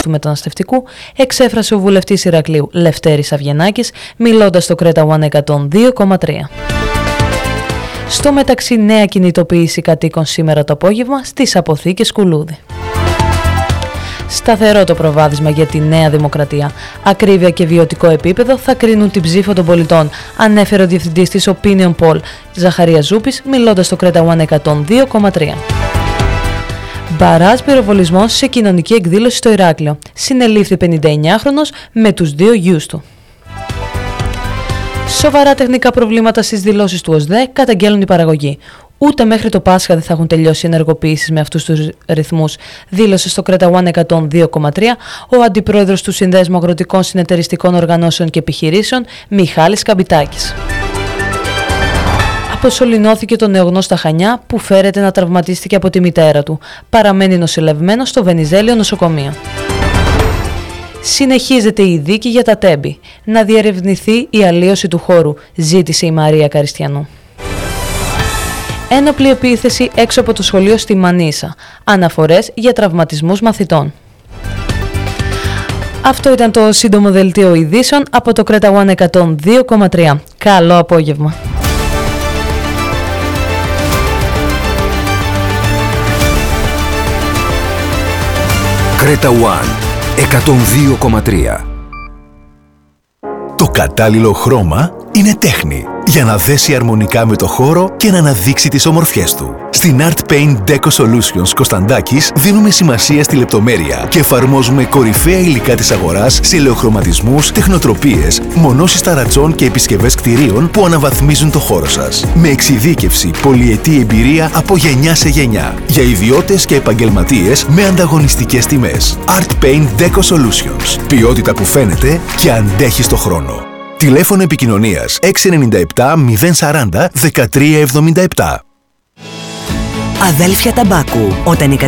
του μεταναστευτικού, εξέφρασε ο βουλευτής Ηρακλείου Λευτέρης Αυγενάκης, μιλώντας στο Κρέτα One 102,3. Στο μεταξύ, νέα κινητοποίηση κατοίκων σήμερα το απόγευμα στις αποθήκες Κουλούδη. Σταθερό το προβάδισμα για τη Νέα Δημοκρατία. Ακρίβεια και βιωτικό επίπεδο θα κρίνουν την ψήφο των πολιτών, ανέφερε ο διευθυντής της Opinion Poll, Ζαχαρίας Ζούπης, μιλώντας στο Κρέτα One 102,3. Μπαράζ πυροβολισμών σε κοινωνική εκδήλωση στο Ηράκλειο. Συνελήφθη 59χρονος με τους 2 γιους του. Σοβαρά τεχνικά προβλήματα στις δηλώσεις του ΟΣΔΕ καταγγέλνουν οι παραγωγοί. Ούτε μέχρι το Πάσχα δεν θα έχουν τελειώσει οι ενεργοποιήσεις με αυτούς τους ρυθμούς, δήλωσε στο Κρέτα One 102,3 ο αντιπρόεδρος του Συνδέσμου Αγροτικών Συνεταιριστικών Οργανώσεων και Επιχειρήσεων, Μιχάλης Καμπιτάκης. Αποσωληνώθηκε το νεογνώ στα Χανιά που φέρεται να τραυματίστηκε από τη μητέρα του. Παραμένει νοσηλευμένος στο Βενιζέλιο νοσοκομείο. Συνεχίζεται η δίκη για τα τέμπη. Να διερευνηθεί η αλλίωση του χώρου, ζήτησε η Μαρία Καριστιανού. Ένοπλη επίθεση έξω από το σχολείο στη Μανίσα. Αναφορές για τραυματισμούς μαθητών. Αυτό ήταν το σύντομο δελτίο ειδήσεων από το Κρέτα One 102,3. Καλό απόγευμα. Κρέτα One 102,3. Το κατάλληλο χρώμα είναι τέχνη για να δέσει αρμονικά με το χώρο και να αναδείξει τις ομορφιές του. Στην Art Paint Deco Solutions Κωνσταντάκης δίνουμε σημασία στη λεπτομέρεια και εφαρμόζουμε κορυφαία υλικά της αγοράς σε ελαιοχρωματισμούς, τεχνοτροπίες, μονώσεις ταρατσών και επισκευές κτηρίων που αναβαθμίζουν το χώρο σας. Με εξειδίκευση, πολυετή εμπειρία από γενιά σε γενιά. Για ιδιώτες και επαγγελματίες με ανταγωνιστικές τιμές. Art Paint Deco Solutions. Ποιότητα που φαίνεται και αντέχει στο χρόνο. Τηλέφωνο επικοινωνίας 697 040 1377. Αδέλφια Ταμπάκου. Όταν η